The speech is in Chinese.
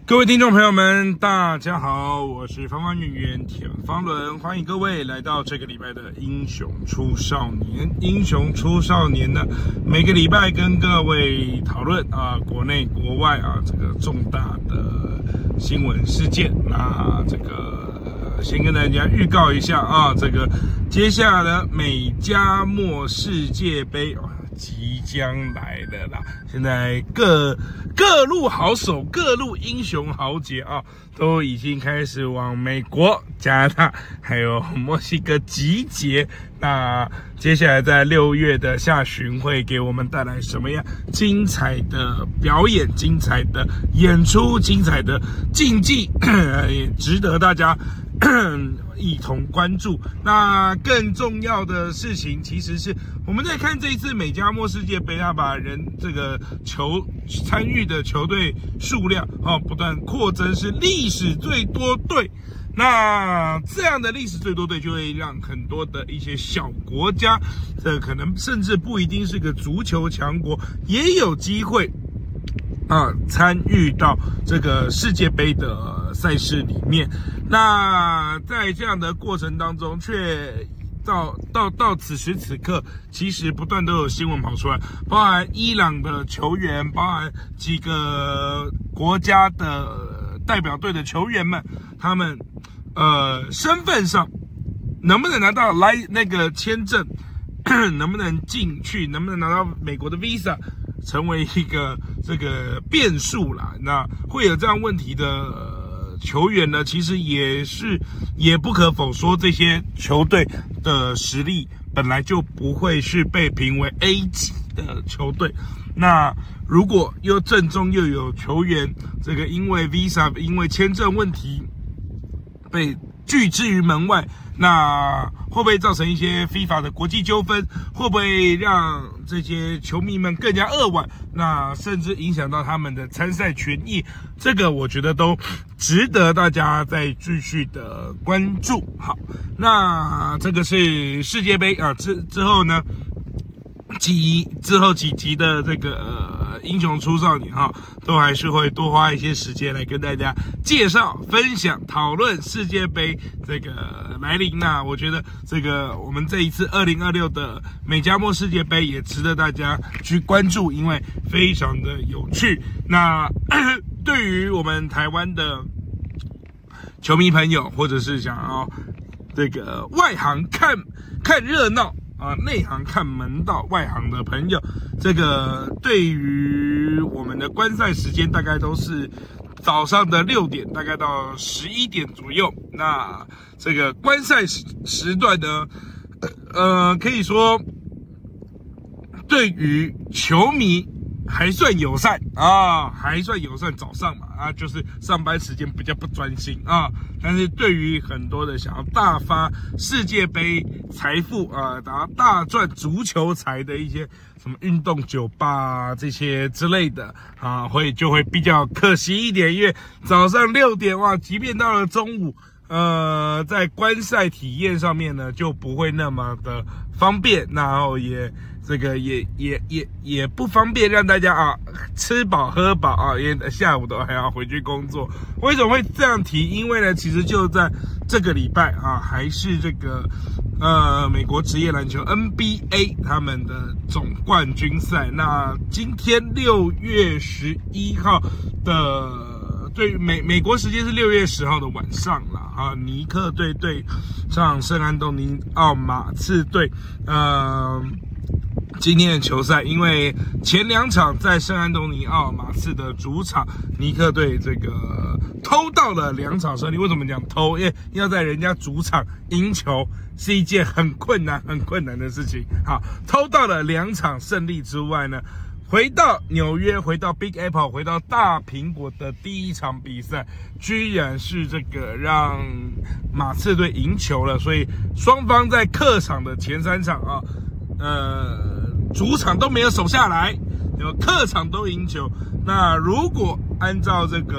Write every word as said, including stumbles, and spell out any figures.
各位听众朋友们，大家好，我是方方圆圆田方伦，欢迎各位来到这个礼拜的英雄出少年。英雄出少年呢，每个礼拜跟各位讨论啊，国内国外啊这个重大的新闻事件。那这个先跟大家预告一下啊，这个接下来的美加墨世界杯啊即将来了啦！现在各各路好手、各路英雄豪杰啊，都已经开始往美国、加拿大还有墨西哥集结。那接下来在六月的下旬会给我们带来什么样精彩的表演、精彩的演出、精彩的竞技，也值得大家一同关注。那更重要的事情，其实是我们在看这一次美加墨世界杯，它把人这个球参与的球队数量哦不断扩增，是历史最多队。那这样的历史最多队就会让很多的一些小国家，这可能甚至不一定是个足球强国，也有机会啊参与到这个世界杯的赛事里面。那在这样的过程当中，却到到到此时此刻，其实不断都有新闻跑出来，包含伊朗的球员，包含几个国家的代表队的球员们，他们呃身份上能不能拿到来那个签证，能不能进去，能不能拿到美国的 visa， 成为一个这个变数啦。那会有这样问题的球员呢，其实也是也不可否说，这些球队的实力本来就不会是被评为 A 级的球队。那如果又正中又有球员这个因为 visa 因为签证问题被拒之于门外，那会不会造成一些 FIFA 的国际纠纷？会不会让这些球迷们更加扼腕？那甚至影响到他们的参赛权益？这个我觉得都值得大家再继续的关注。好，那这个是世界杯啊，之之后呢，几之后几集的这个呃英雄出少年哈，都还是会多花一些时间来跟大家介绍、分享、讨论世界杯这个来临。那我觉得这个我们这一次二零二六的美加墨世界杯也值得大家去关注，因为非常的有趣。那对于我们台湾的球迷朋友，或者是想要这个外行看看热闹啊，内行看门道，外行的朋友，这个对于我们的观赛时间大概都是早上的六点，大概到十一点左右。那这个观赛时时段呢，呃，可以说对于球迷还算友善啊，还算友善。早上嘛啊，就是上班时间比较不专心啊。但是对于很多的想要大发世界杯财富啊，大大赚足球财的一些什么运动酒吧啊这些之类的啊，会就会比较可惜一点，因为早上六点哇，即便到了中午，呃，在观赛体验上面呢就不会那么的方便，然后也这个也也也也不方便让大家啊吃饱喝饱啊，因为下午都还要回去工作。为什么会这样提？因为呢，其实就在这个礼拜啊，还是这个呃美国职业篮球 N B A 他们的总冠军赛。那今天六月十一号的，对美美国时间是六月十号的晚上啦啊，尼克队对上圣安东尼奥马刺队，呃。今天的球赛，因为前两场在圣安东尼奥马刺的主场，尼克队这个偷到了两场胜利。为什么讲偷？因为要在人家主场赢球是一件很困难、很困难的事情。好，偷到了两场胜利之外呢，回到纽约，回到 Big Apple， 回到大苹果的第一场比赛，居然是这个让马刺队赢球了。所以双方在客场的前三场啊，呃，主场都没有守下来，客场都赢球。那如果按照这个